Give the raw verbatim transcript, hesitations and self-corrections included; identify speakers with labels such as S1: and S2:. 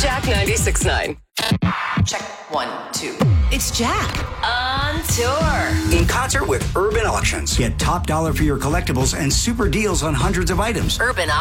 S1: Jack ninety-six point nine.
S2: Check one, two.
S1: It's Jack on tour.
S3: In concert with Urban Auctions. Get top dollar for your collectibles and super deals on hundreds of items.
S1: Urban